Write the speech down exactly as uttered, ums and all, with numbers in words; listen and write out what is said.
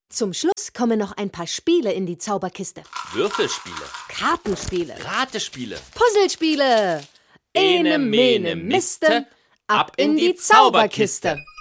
Zum Schluss kommen noch ein paar Spiele in die Zauberkiste. Würfelspiele. Kartenspiele. Ratespiele. Puzzlespiele. Ene, mene, miste. Ab in die Zauberkiste.